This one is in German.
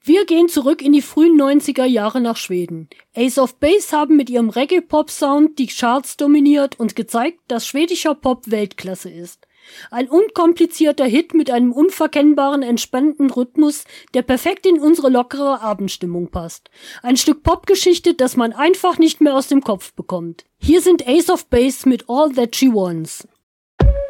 Wir gehen zurück in die frühen 90er Jahre nach Schweden. Ace of Base haben mit ihrem Reggae-Pop-Sound die Charts dominiert und gezeigt, dass schwedischer Pop Weltklasse ist. Ein unkomplizierter Hit mit einem unverkennbaren, entspannten Rhythmus, der perfekt in unsere lockere Abendstimmung passt. Ein Stück Popgeschichte, das man einfach nicht mehr aus dem Kopf bekommt. Hier sind Ace of Base mit All That She Wants.